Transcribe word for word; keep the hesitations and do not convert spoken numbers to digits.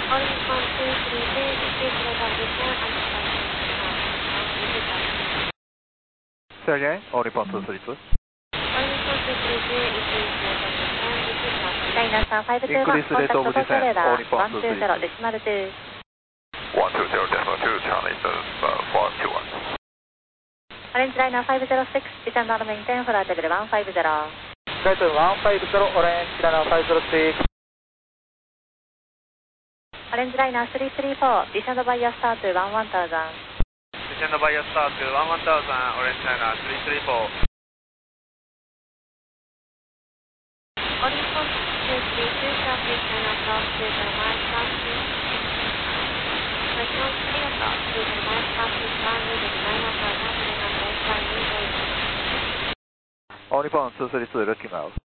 Say again, all Nippon two three two. China San five two one, Increase rate of contact descent, radar all Nippon one two two three zero two. decimal two. one two zero decimal two, Charlie, uh, four two one. Orange Liner five zero six, descend and maintain flight level one five zero. Title one five zero, Orange Liner five zero six. Orange Liner three three four, descend via start to one one thousand. Descend via start to one one thousand, Orange Liner three three four. Orange Liner two three two, traffic and approach to the Mars traffic. Response clear to the Mars traffic runway with nine of our happening on baseline windows. All Nippon two three two looking out.